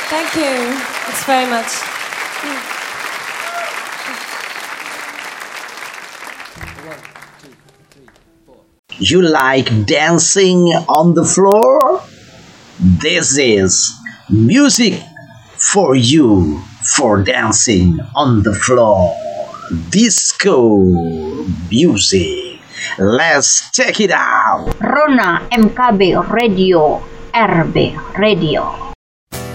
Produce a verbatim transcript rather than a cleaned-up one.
Thank you. It's very much. You like dancing on the floor? This is music for you for dancing on the floor. Disco music. Let's check it out. Rona M K B Radio, R B Radio.